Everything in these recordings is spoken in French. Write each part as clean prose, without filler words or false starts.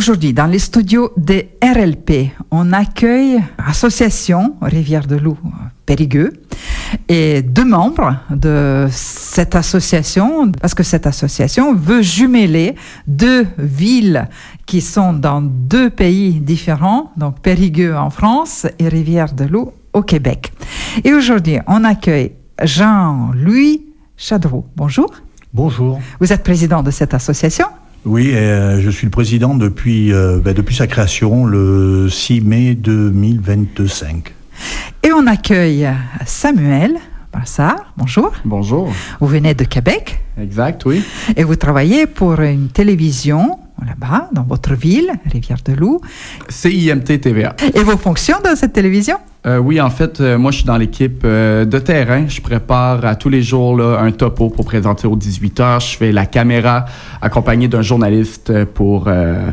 Aujourd'hui, dans les studios de RLP, on accueille l'association Rivière de Loup Périgueux et 2 membres de cette association, parce que cette association veut jumeler 2 villes qui sont dans 2 pays différents, donc Périgueux en France et Rivière de Loup au Québec. Et aujourd'hui, on accueille Jean-Louis Chadreau. Bonjour. Bonjour. Vous êtes président de cette association ? Oui, je suis le président depuis sa création, le 6 mai 2025. Et on accueille Samuel Brassard. Bonjour. Bonjour. Vous venez de Québec. Exact, oui. Et vous travaillez pour une télévision là-bas, dans votre ville, Rivière-de-Loup. CIMT TVA. Et vos fonctions dans cette télévision? Oui, en fait, moi, je suis dans l'équipe de terrain. Je prépare à tous les jours là, un topo pour présenter aux 18h. Je fais la caméra accompagné d'un journaliste pour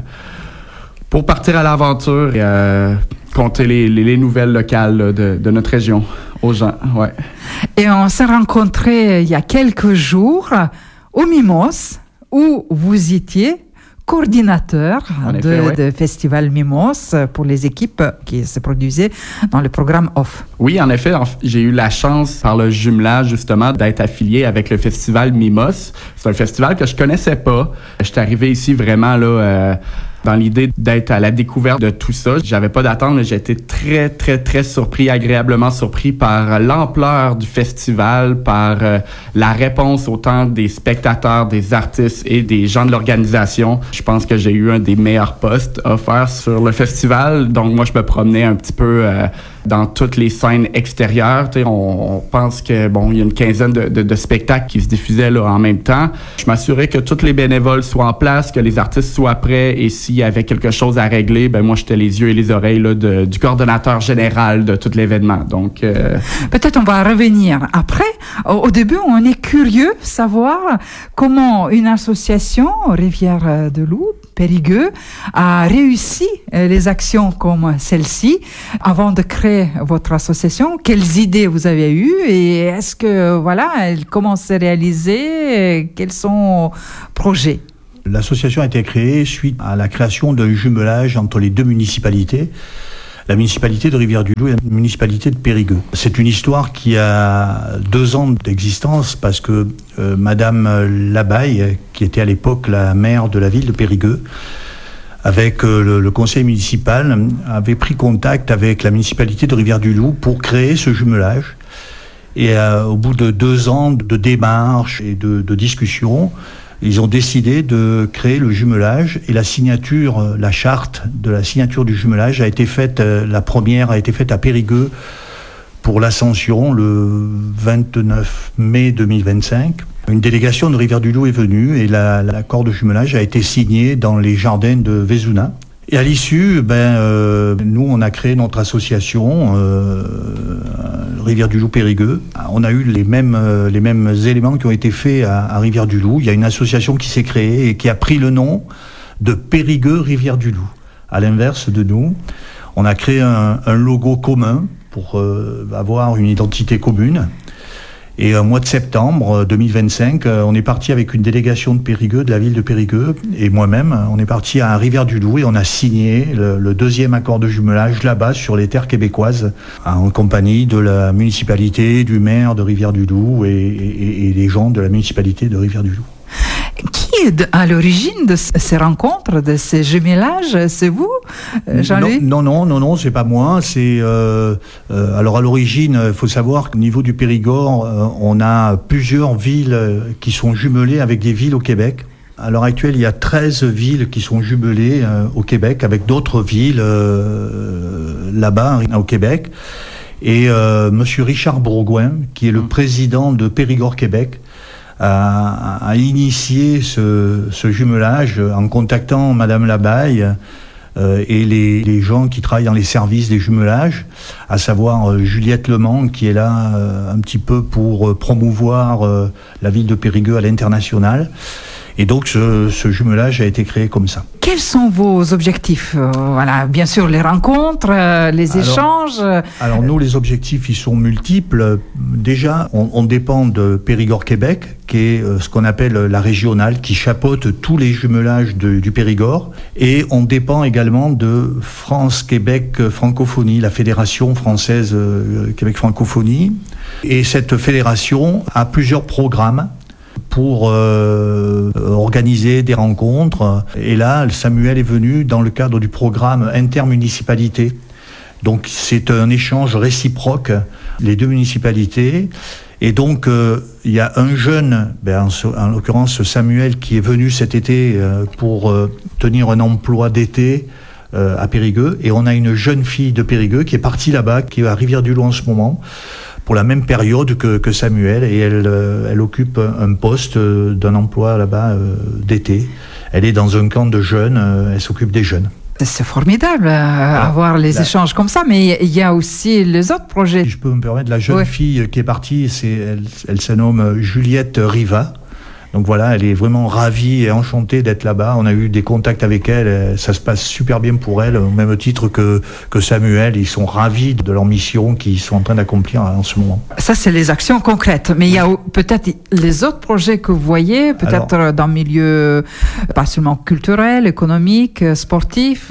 partir à l'aventure et compter les nouvelles locales là, de notre région aux gens. Ouais. Et on s'est rencontrés il y a quelques jours au Mimos, où vous étiez coordinateur de Festival Mimos pour les équipes qui se produisaient dans le programme OFF. Oui, en effet, j'ai eu la chance, par le jumelage, justement, d'être affilié avec le Festival Mimos. C'est un festival que je connaissais pas. J'étais arrivé ici vraiment là dans l'idée d'être à la découverte de tout ça. J'avais pas d'attente, mais j'ai été très, très, très surpris, agréablement surpris par l'ampleur du festival, par la réponse autant des spectateurs, des artistes et des gens de l'organisation. Je pense que j'ai eu un des meilleurs postes offerts sur le festival. Donc, moi, je me promenais un petit peu dans toutes les scènes extérieures. On pense que bon, il y a une quinzaine de spectacles qui se diffusaient là en même temps. Je m'assurais que tous les bénévoles soient en place, que les artistes soient prêts, et s'il y avait quelque chose à régler, ben moi j'étais les yeux et les oreilles là, du coordonnateur général de tout l'événement. Donc peut-être on va revenir après. Au début, on est curieux de savoir comment une association Rivière de Loup Périgueux a réussi les actions comme celle-ci avant de créer votre association. Quelles idées vous avez eues et est-ce que voilà, elle commence à réaliser? Quels sont les projets? L'association a été créée suite à la création d'un jumelage entre les 2 municipalités, la municipalité de Rivière-du-Loup et la municipalité de Périgueux. C'est une histoire qui a 2 ans d'existence parce que Madame Labaille, qui était à l'époque la maire de la ville de Périgueux, avec le conseil municipal, avait pris contact avec la municipalité de Rivière-du-Loup pour créer ce jumelage. Et au bout de 2 ans de démarches et de discussions, ils ont décidé de créer le jumelage et la charte de la signature du jumelage a été faite, la première a été faite à Périgueux pour l'Ascension le 29 mai 2025. Une délégation de Rivière-du-Loup est venue et l'accord de jumelage a été signé dans les jardins de Vézuna. Et à l'issue, nous, on a créé notre association Rivière-du-Loup Périgueux. On a eu les mêmes éléments qui ont été faits à Rivière-du-Loup. Il y a une association qui s'est créée et qui a pris le nom de Périgueux Rivière-du-Loup. À l'inverse de nous, on a créé un logo commun pour avoir une identité commune. Et au mois de septembre 2025, on est parti avec une délégation de Périgueux, de la ville de Périgueux, et moi-même, on est parti à Rivière-du-Loup et on a signé le 2e accord de jumelage là-bas sur les terres québécoises, en compagnie de la municipalité, du maire de Rivière-du-Loup et des gens de la municipalité de Rivière-du-Loup. Qui est à l'origine de ces rencontres, de ces jumelages? C'est vous, Jean-Louis? Non, c'est pas moi. Alors à l'origine, il faut savoir qu'au niveau du Périgord, on a plusieurs villes qui sont jumelées avec des villes au Québec. À l'heure actuelle, il y a 13 villes qui sont jumelées au Québec avec d'autres villes là-bas au Québec. Et Monsieur Richard Bourgoin, qui est le président de Périgord Québec, a initié ce jumelage en contactant Madame Labaille et les gens qui travaillent dans les services des jumelages, à savoir Juliette Lemans, qui est là un petit peu pour promouvoir la ville de Périgueux à l'international. Et donc ce jumelage a été créé comme ça. Quels sont vos objectifs? Voilà, bien sûr, les rencontres, les échanges. Alors nous, les objectifs, ils sont multiples. Déjà, on dépend de Périgord Québec, qui est ce qu'on appelle la régionale, qui chapeaute tous les jumelages du Périgord. Et on dépend également de France-Québec Francophonie, la Fédération française Québec Francophonie. Et cette fédération a plusieurs programmes pour organiser des rencontres. Et là, Samuel est venu dans le cadre du programme intermunicipalité. Donc c'est un échange réciproque, les deux municipalités. Et donc il y a un jeune, en l'occurrence Samuel, qui est venu cet été pour tenir un emploi d'été à Périgueux. Et on a une jeune fille de Périgueux qui est partie là-bas, qui est à Rivière-du-Loup en ce moment, pour la même période que Samuel, et elle occupe un poste d'un emploi là-bas d'été. Elle est dans un camp de jeunes, elle s'occupe des jeunes. C'est formidable avoir les échanges comme ça, mais il y a aussi les autres projets. Si je peux me permettre, la jeune fille qui est partie, elle se nomme Juliette Riva. Donc voilà, elle est vraiment ravie et enchantée d'être là-bas. On a eu des contacts avec elle, ça se passe super bien pour elle, au même titre que Samuel. Ils sont ravis de leur mission qu'ils sont en train d'accomplir en ce moment. Ça, c'est les actions concrètes. Mais il y a peut-être les autres projets que vous voyez, peut-être dans le milieu pas seulement culturel, économique, sportif.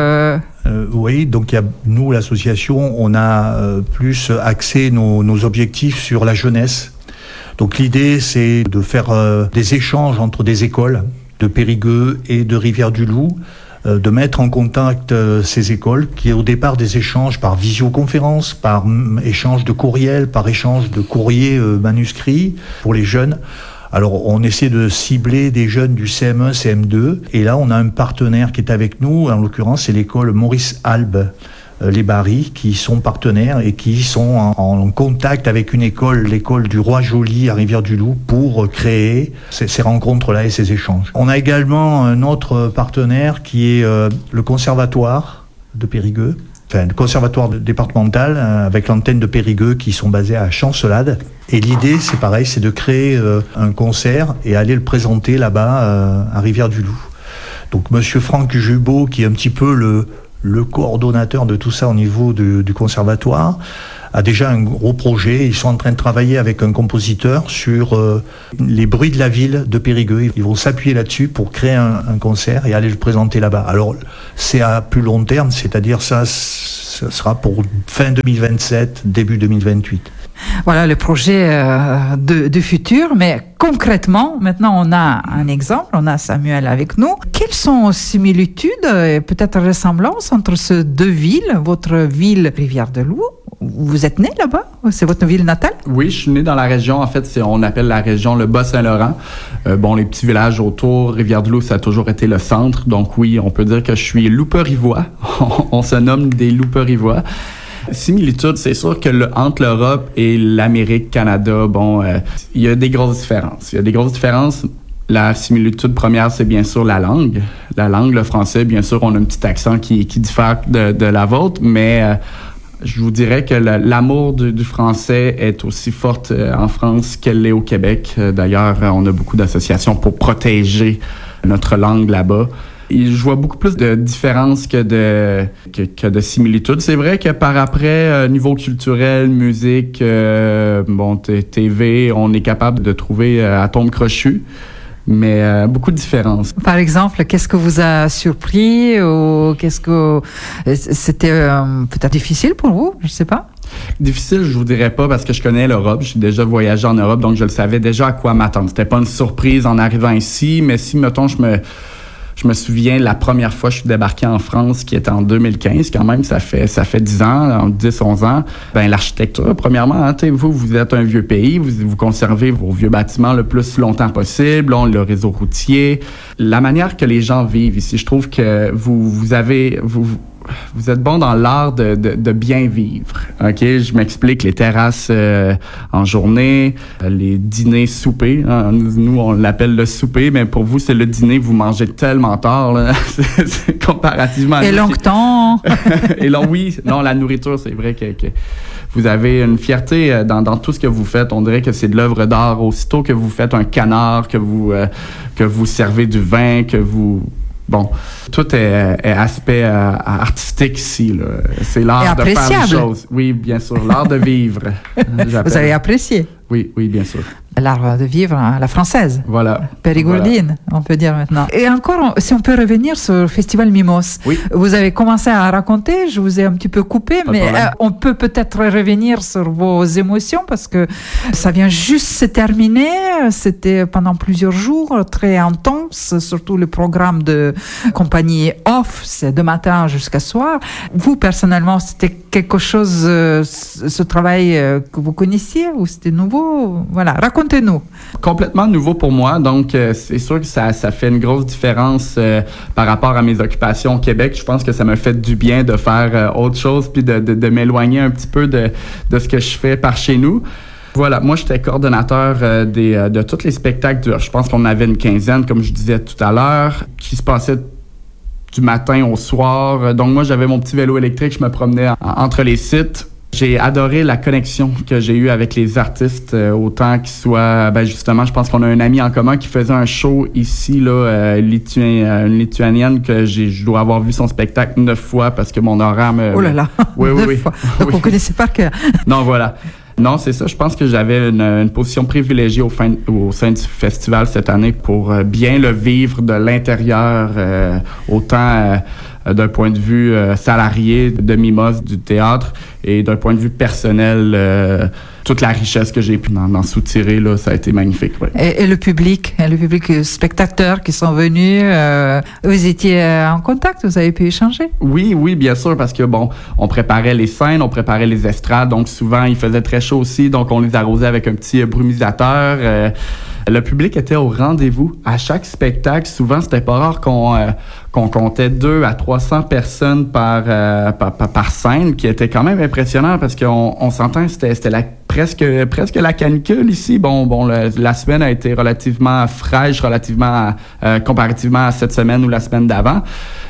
Oui, donc nous, l'association, on a plus axé nos objectifs sur la jeunesse. Donc l'idée, c'est de faire des échanges entre des écoles de Périgueux et de Rivière-du-Loup, de mettre en contact ces écoles, qui est au départ des échanges par visioconférence, par échange de courriel, par échange de courriers manuscrits pour les jeunes. Alors on essaie de cibler des jeunes du CM1, CM2, et là on a un partenaire qui est avec nous, en l'occurrence c'est l'école Maurice Albe, les Barry, qui sont partenaires et qui sont en contact avec une école, l'école du Roi Joli à Rivière-du-Loup, pour créer ces rencontres-là et ces échanges. On a également un autre partenaire qui est le conservatoire de Périgueux, enfin le conservatoire départemental avec l'antenne de Périgueux, qui sont basés à Chancelade. Et l'idée, c'est pareil, c'est de créer un concert et aller le présenter là-bas à Rivière-du-Loup. Donc monsieur Franck Jubot, qui est un petit peu le coordonnateur de tout ça au niveau du conservatoire, a déjà un gros projet. Ils sont en train de travailler avec un compositeur sur les bruits de la ville de Périgueux. Ils vont s'appuyer là-dessus pour créer un concert et aller le présenter là-bas. Alors, c'est à plus long terme, c'est-à-dire ça sera pour fin 2027, début 2028. Voilà le projet du futur, mais concrètement, maintenant on a un exemple, on a Samuel avec nous. Quelles sont similitudes et peut-être ressemblances entre ces deux villes, votre ville Rivière-du-Loup? Vous êtes né là-bas? C'est votre ville natale? Oui, je suis né dans la région. En fait, on appelle la région le Bas-Saint-Laurent. Les petits villages autour, Rivière-du-Loup, ça a toujours été le centre. Donc oui, on peut dire que je suis louper-rivois. On se nomme des louper-rivois. Similitude, c'est sûr que entre l'Europe et l'Amérique, Canada, il y a des grosses différences. La similitude première, c'est bien sûr la langue. La langue, le français, bien sûr, on a un petit accent qui diffère de la vôtre, mais je vous dirais que l'amour du français est aussi forte en France qu'elle l'est au Québec. D'ailleurs, on a beaucoup d'associations pour protéger notre langue là-bas. Je vois beaucoup plus de différences que de similitudes. C'est vrai que par après, niveau culturel, musique, TV, on est capable de trouver atomes crochus, mais beaucoup de différences. Par exemple, qu'est-ce que vous a surpris ou qu'est-ce que c'était peut-être difficile pour vous? Je sais pas. Difficile, je vous dirais pas, parce que je connais l'Europe. J'ai déjà voyagé en Europe, donc je le savais déjà à quoi m'attendre. C'était pas une surprise en arrivant ici, mais si, mettons, je me souviens, la première fois que je suis débarqué en France, qui était en 2015, quand même, ça fait 10 ans, 10-11 ans. L'architecture, premièrement, vous êtes un vieux pays, vous conservez vos vieux bâtiments le plus longtemps possible, le réseau routier. La manière que les gens vivent ici, je trouve que vous êtes bon dans l'art de bien vivre. OK? Je m'explique. Les terrasses en journée, les dîners soupers. Hein? Nous, on l'appelle le souper, mais pour vous, c'est le dîner. Vous mangez tellement tard, là. C'est comparativement à... Et longtemps. Et là, oui. Non, la nourriture, c'est vrai que vous avez une fierté dans tout ce que vous faites. On dirait que c'est de l'œuvre d'art. Aussitôt que vous faites un canard, que vous servez du vin, que vous... Bon, tout est aspect artistique ici, là. C'est l'art de faire les choses. Oui, bien sûr, l'art de vivre. Vous avez apprécié? Oui, bien sûr. L'art de vivre à la française. Voilà. Périgourdine, on peut dire maintenant. Et encore, si on peut revenir sur le Festival Mimos. Oui. Vous avez commencé à raconter, je vous ai un petit peu coupé, mais on peut peut-être revenir sur vos émotions parce que ça vient juste se terminer. C'était pendant plusieurs jours, très intense, surtout le programme de compagnie off, c'est de matin jusqu'à soir. Vous, personnellement, c'était quelque chose, ce travail que vous connaissiez ou c'était nouveau? Voilà, racontez-nous. Complètement nouveau pour moi, donc c'est sûr que ça fait une grosse différence par rapport à mes occupations au Québec. Je pense que ça me fait du bien de faire autre chose puis de m'éloigner un petit peu de ce que je fais par chez nous. Voilà, moi j'étais coordonnateur de tous les spectacles. Je pense qu'on avait une quinzaine, comme je disais tout à l'heure, qui se passaient du matin au soir. Donc moi j'avais mon petit vélo électrique, je me promenais entre les sites. J'ai adoré la connexion que j'ai eue avec les artistes, autant qu'ils soient... justement, je pense qu'on a un ami en commun qui faisait un show ici, là, une Lituanienne que je dois avoir vu son spectacle 9 fois parce que mon horaire me... Oh là là! Oui. 9 fois. Donc oui. on connaissait par cœur. Non, voilà. Non, c'est ça. Je pense que j'avais une position privilégiée au sein du festival cette année pour bien le vivre de l'intérieur, autant... d'un point de vue salarié de Mimos, du théâtre, et d'un point de vue personnel, toute la richesse que j'ai pu en soutirer, là, ça a été magnifique. Ouais. Et le public, les spectateurs qui sont venus, vous étiez en contact, vous avez pu échanger? Oui, bien sûr, parce que bon, on préparait les scènes, on préparait les estrades, donc souvent il faisait très chaud aussi, donc on les arrosait avec un petit brumisateur. Le public était au rendez-vous. À chaque spectacle, souvent, c'était pas rare qu'on comptait 200 à 300 personnes par scène, qui était quand même impressionnant parce qu'on s'entend, c'était presque la canicule ici. Bon, la semaine a été relativement fraîche, comparativement à cette semaine ou la semaine d'avant.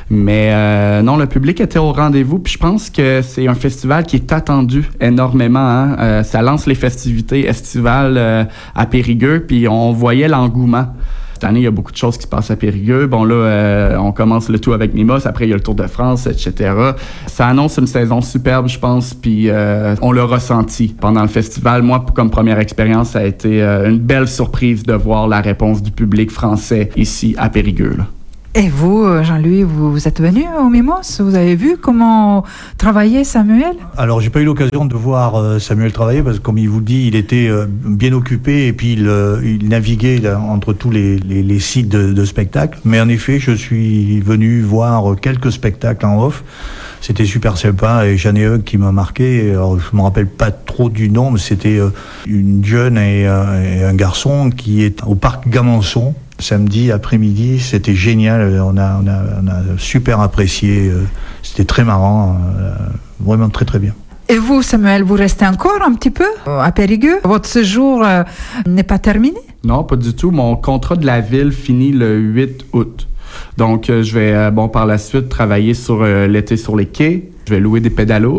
Mais non, le public était au rendez-vous. Puis je pense que c'est un festival qui est attendu énormément. Hein. Ça lance les festivités estivales à Périgueux, puis on voyait l'engouement. Cette année, il y a beaucoup de choses qui se passent à Périgueux. Bon, là, on commence le tout avec Mimos. Après, il y a le Tour de France, etc. Ça annonce une saison superbe, je pense, puis on l'a ressenti pendant le festival. Moi, comme première expérience, ça a été une belle surprise de voir la réponse du public français ici à Périgueux, là. Et vous, Jean-Louis, vous êtes venu au Mimos? Vous avez vu comment travaillait Samuel? Alors, j'ai pas eu l'occasion de voir Samuel travailler parce que, comme il vous dit, il était bien occupé et puis il naviguait là, entre tous les sites de spectacles. Mais en effet, je suis venu voir quelques spectacles en off. C'était super sympa et j'en ai un qui m'a marqué. Alors, je me rappelle pas trop du nom, mais c'était une jeune et un garçon qui est au parc Gamançon. Samedi après-midi, c'était génial, on a super apprécié, c'était très marrant, vraiment très très bien. Et vous, Samuel, vous restez encore un petit peu à Périgueux? Votre séjour n'est pas terminé? Non, pas du tout. Mon contrat de la ville finit le 8 août. Donc, je vais, par la suite, travailler sur l'été sur les quais. Je vais louer des pédalos.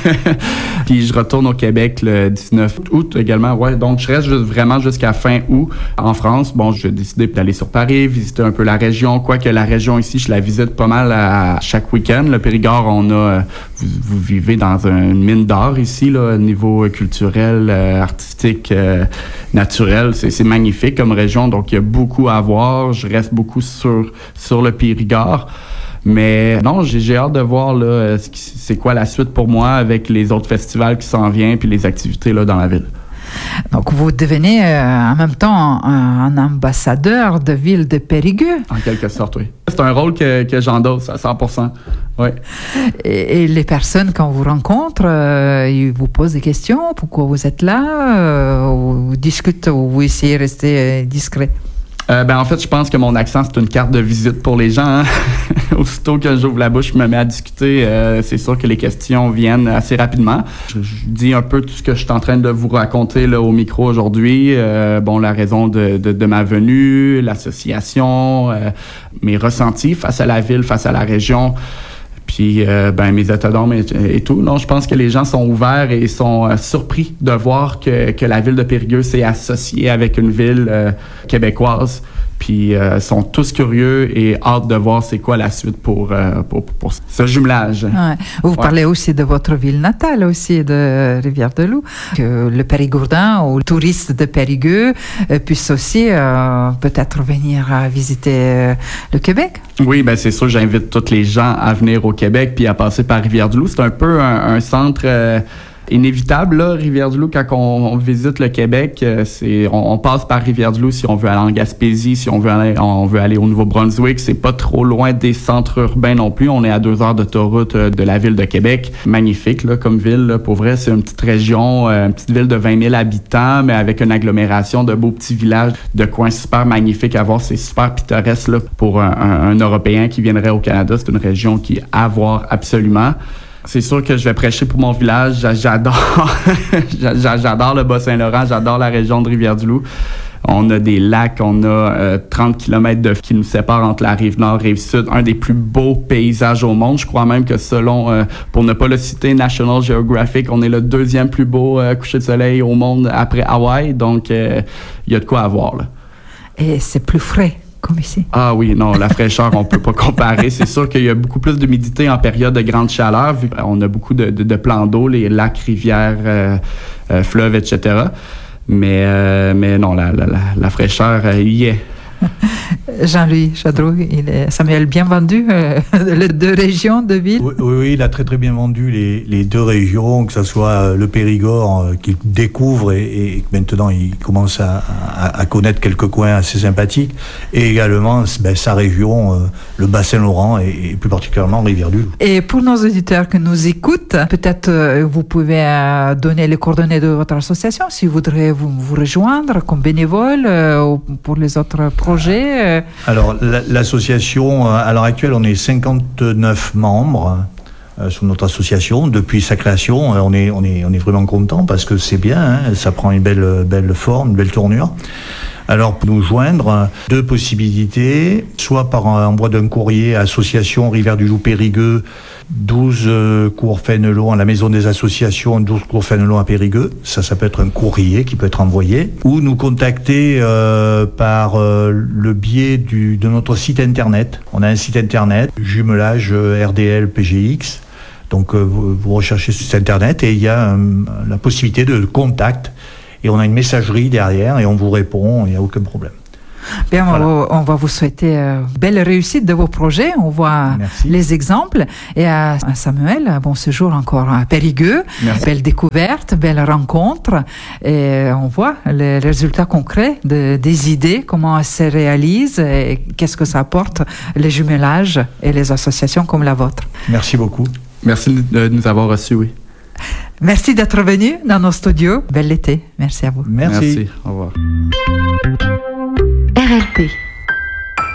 Puis je retourne au Québec le 19 août également. Ouais, donc je reste vraiment jusqu'à fin août en France. Bon, j'ai décidé d'aller sur Paris, visiter un peu la région. Quoique la région ici, je la visite pas mal à chaque week-end. Le Périgord, vous vivez dans une mine d'or ici, là, au niveau culturel, artistique, naturel. C'est magnifique comme région, donc il y a beaucoup à voir. Je reste beaucoup sur le Périgord. Mais non, j'ai hâte de voir là, c'est quoi la suite pour moi avec les autres festivals qui s'en viennent puis les activités là, dans la ville. Donc vous devenez en même temps un ambassadeur de ville de Périgueux. En quelque sorte, oui. C'est un rôle que j'endosse à 100%. Oui. Et les personnes, quand vous rencontrent, ils vous posent des questions. Pourquoi vous êtes là? Vous discutez ou vous essayez de rester discret? En fait, je pense que mon accent, c'est une carte de visite pour les gens. Hein? aussitôt que j'ouvre la bouche, je me mets à discuter, c'est sûr que les questions viennent assez rapidement. Je dis un peu tout ce que je suis en train de vous raconter là, au micro aujourd'hui. La raison de ma venue, l'association, mes ressentis face à la ville, face à la région. Puis, mes états d'âme et tout. Non, je pense que les gens sont ouverts et sont surpris de voir que la ville de Périgueux s'est associée avec une ville québécoise. Puis, sont tous curieux et hâte de voir c'est quoi la suite pour ce jumelage. Ouais. Vous parlez aussi de votre ville natale, aussi de Rivière-du-Loup. Que le Périgourdin ou le touriste de Périgueux puisse aussi peut-être venir visiter le Québec. Oui, c'est sûr, j'invite tous les gens à venir au Québec puis à passer par Rivière-du-Loup. C'est un peu un centre inévitable, là, Rivière-du-Loup, quand on visite le Québec, on passe par Rivière-du-Loup si on veut aller en Gaspésie, si on veut aller au Nouveau-Brunswick. C'est pas trop loin des centres urbains non plus. On est à 2 heures d'autoroute de la ville de Québec. Magnifique, là, comme ville, là. Pour vrai, c'est une petite région, une petite ville de 20 000 habitants, mais avec une agglomération de beaux petits villages, de coins super magnifiques à voir. C'est super pittoresque, là, pour un Européen qui viendrait au Canada. C'est une région qui est à voir absolument. C'est sûr que je vais prêcher pour mon village. J'adore j'adore le Bas-Saint-Laurent, j'adore la région de Rivière-du-Loup. On a des lacs, on a 30 km qui nous séparent entre la rive nord et rive sud. Un des plus beaux paysages au monde. Je crois même que selon, pour ne pas le citer, National Geographic, on est le 2e plus beau coucher de soleil au monde après Hawaï. Donc, il y a de quoi à voir, là. Et c'est plus frais. Comme ici. Ah oui, non, la fraîcheur, on peut pas comparer. C'est sûr qu'il y a beaucoup plus d'humidité en période de grande chaleur, vu qu'on a beaucoup de plans d'eau, les lacs, rivières, fleuves, etc. Mais non, la fraîcheur, y est. Jean-Louis Chadreau, Samuel, bien vendu les 2 régions de ville? Oui, il a très très bien vendu les 2 régions, que ce soit le Périgord qu'il découvre et maintenant il commence à connaître quelques coins assez sympathiques, et également sa région, le Bas-Saint-Laurent et plus particulièrement Rivière-du-Loup. Et pour nos auditeurs qui nous écoutent, peut-être vous pouvez donner les coordonnées de votre association si vous voudrez vous rejoindre comme bénévole ou pour les autres projets. Alors, l'association, à l'heure actuelle, on est 59 membres sur notre association. Depuis sa création, on est vraiment content parce que c'est bien, hein, ça prend une belle forme, une belle tournure. Alors, pour nous joindre, 2 possibilités, soit par envoi d'un courrier à Association Rivière-du-Loup Périgueux, 12 cours Fénelon à la Maison des Associations, 12 cours Fénelon à Périgueux. Ça peut être un courrier qui peut être envoyé. Ou nous contacter par le biais de notre site internet. On a un site internet, jumelage RDL PGX. Donc vous recherchez sur site internet et il y a la possibilité de contact. Et on a une messagerie derrière et on vous répond, il n'y a aucun problème. Bien, voilà. On va vous souhaiter belle réussite de vos projets. On voit Merci. Les exemples. Et à Samuel, bon séjour encore à Périgueux. Merci. Belle découverte, belle rencontre. Et on voit les résultats concrets des idées, comment elles se réalisent et qu'est-ce que ça apporte, les jumelages et les associations comme la vôtre. Merci beaucoup. Merci de nous avoir reçus, oui. Merci d'être venu dans nos studios. Bel été. Merci à vous. Merci. Au revoir. RLP